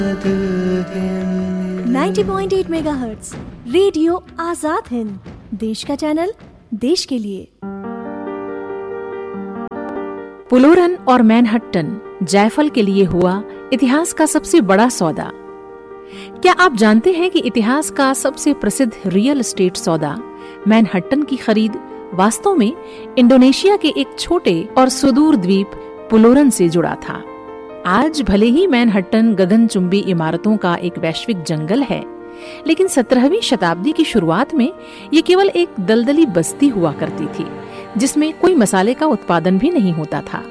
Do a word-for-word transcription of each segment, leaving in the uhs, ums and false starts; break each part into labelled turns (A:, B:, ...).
A: नब्बे पॉइंट आठ megahertz radio Azad Hind, देश का चैनल, देश के लिए।
B: पुलोरन और मैनहट्टन जायफल के लिए हुआ इतिहास का सबसे बड़ा सौदा। क्या आप जानते हैं कि इतिहास का सबसे प्रसिद्ध रियल एस्टेट सौदा मैनहट्टन की खरीद वास्तव में इंडोनेशिया के एक छोटे और सुदूर द्वीप पुलोरन से जुड़ा था। आज भले ही मैनहट्टन गगनचुंबी इमारतों का एक वैश्विक जंगल है, लेकिन सत्रहवीं शताब्दी की शुरुआत में ये केवल एक दलदली बस्ती हुआ करती थी, जिसमें कोई मसाले का उत्पादन भी नहीं होता था।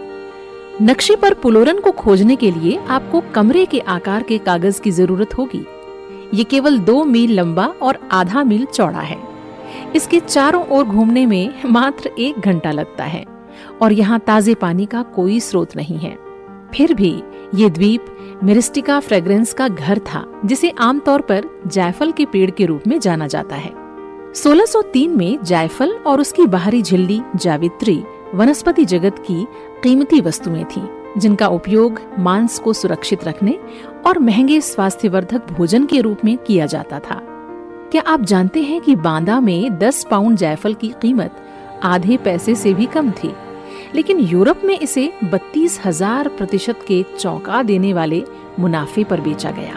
B: नक्शे पर पुलोरन को खोजने के लिए आपको कमरे के आकार के कागज की जरूरत होगी। ये केवल दो मील लंबा और आधा मील चौड़ा है। इसके चारों ओर घूमने में मात्र एक घंटा लगता है और यहाँ ताजे पानी का कोई स्रोत नहीं है। फिर भी ये द्वीप मिरिस्टिका फ्रेग्रेंस का घर था, जिसे आमतौर पर जायफल के पेड़ के रूप में जाना जाता है। सोलह सौ तीन में जायफल और उसकी बाहरी झिल्ली जावित्री वनस्पति जगत की कीमती वस्तुएं थीं, जिनका उपयोग मांस को सुरक्षित रखने और महंगे स्वास्थ्यवर्धक भोजन के रूप में किया जाता था। क्या आप जानते हैं कि बांदा में दस पाउंड जायफल की कीमत आधे पैसे से भी कम थी, लेकिन यूरोप में इसे बत्तीस हजार प्रतिशत के चौंका देने वाले मुनाफे पर बेचा गया।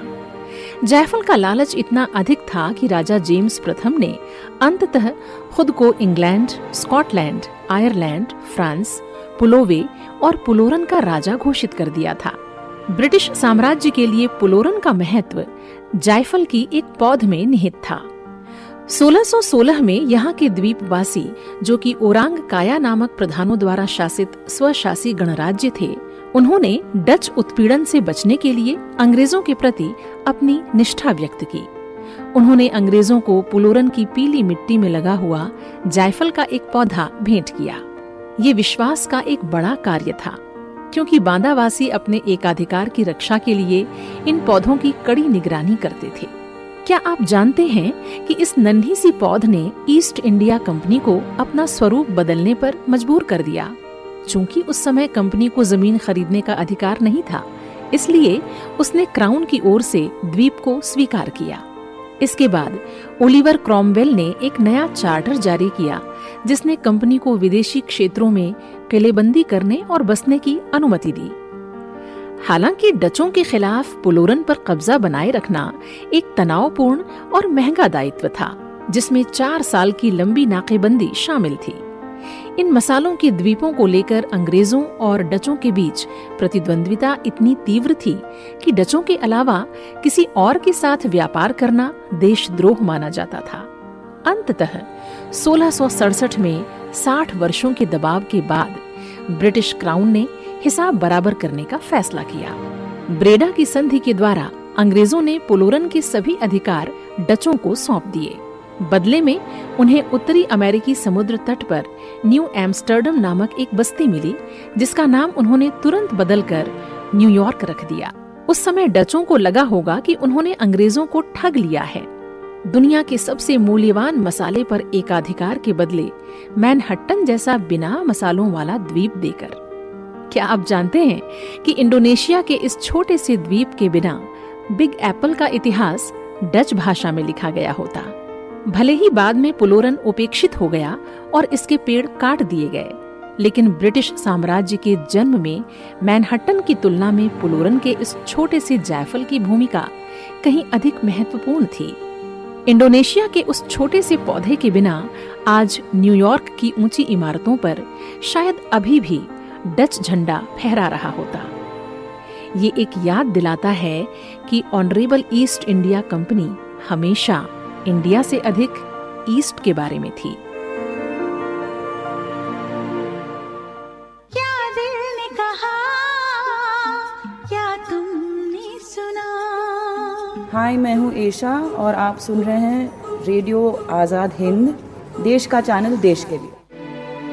B: जायफल का लालच इतना अधिक था कि राजा जेम्स प्रथम ने अंततः खुद को इंग्लैंड, स्कॉटलैंड, आयरलैंड, फ्रांस, पुलोवे और पुलोरन का राजा घोषित कर दिया था। ब्रिटिश साम्राज्य के लिए पुलोरन का महत्व जायफल की एक पौध में निहित था। सोलह सौ सोलह में यहाँ के द्वीपवासी, जो कि ओरांग काया नामक प्रधानों द्वारा शासित स्वशासी गणराज्य थे, उन्होंने डच उत्पीड़न से बचने के लिए अंग्रेजों के प्रति अपनी निष्ठा व्यक्त की। उन्होंने अंग्रेजों को पुलोरन की पीली मिट्टी में लगा हुआ जायफल का एक पौधा भेंट किया। ये विश्वास का एक बड़ा कार्य था, क्योंकि बांदावासी अपने एकाधिकार की रक्षा के लिए इन पौधों की कड़ी निगरानी करते थे। क्या आप जानते हैं कि इस नन्ही सी पौध ने ईस्ट इंडिया कंपनी को अपना स्वरूप बदलने पर मजबूर कर दिया। चूंकि उस समय कंपनी को जमीन खरीदने का अधिकार नहीं था, इसलिए उसने क्राउन की ओर से द्वीप को स्वीकार किया। इसके बाद ओलिवर क्रॉमवेल ने एक नया चार्टर जारी किया, जिसने कंपनी को विदेशी क्षेत्रों में किलेबंदी करने और बसने की अनुमति दी। हालांकि डचों के खिलाफ पुलोरन पर कब्जा बनाए रखना एक तनावपूर्ण और महंगा दायित्व था, जिसमें चार साल की लंबी नाकेबंदी शामिल थी। इन मसालों के द्वीपों को लेकर अंग्रेजों और डचों के बीच प्रतिद्वंद्विता इतनी तीव्र थी कि डचों के अलावा किसी और के साथ व्यापार करना देशद्रोह माना जाता था। अंततः सोलह सौ सड़सठ में साठ वर्षों के दबाव के बाद ब्रिटिश क्राउन ने हिसाब बराबर करने का फैसला किया। ब्रेडा की संधि के द्वारा अंग्रेजों ने पुलोरन के सभी अधिकार डचों को सौंप दिए। बदले में उन्हें उत्तरी अमेरिकी समुद्र तट पर न्यू एम्स्टर्डम नामक एक बस्ती मिली, जिसका नाम उन्होंने तुरंत बदलकर न्यूयॉर्क रख दिया। उस समय डचों को लगा होगा कि उन्होंने अंग्रेजों को ठग लिया है। दुनिया के सबसे मूल्यवान मसाले पर एकाधिकार के बदले मैनहट्टन जैसा बिना मसालों वाला द्वीप देकर। क्या आप जानते हैं कि इंडोनेशिया के इस छोटे से द्वीप के बिना बिग एप्पल का इतिहास डच भाषा में लिखा गया होता। भले ही बाद में पुलोरन उपेक्षित हो गया और इसके पेड़ काट दिए गए, लेकिन ब्रिटिश साम्राज्य के जन्म में मैनहट्टन की तुलना में पुलोरन के इस छोटे से जायफल की भूमिका कहीं अधिक महत्वपूर्ण थी। इंडोनेशिया के उस छोटे से पौधे के बिना आज न्यूयॉर्क की ऊंची इमारतों पर शायद अभी भी डच झंडा फहरा रहा होता। ये एक याद दिलाता है कि ऑनरेबल ईस्ट इंडिया कंपनी हमेशा इंडिया से अधिक ईस्ट के बारे में थी।
C: क्या दिल ने कहा, क्या तुमने सुना।
D: हाय, मैं हूँ एशा और आप सुन रहे हैं रेडियो आजाद हिंद, देश का चैनल, देश के लिए।